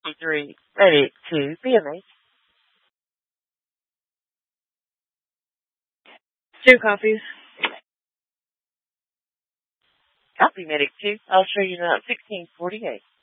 3, ready to BMH. 2 copies. Copy Medic 2. I'll show you now at 1648.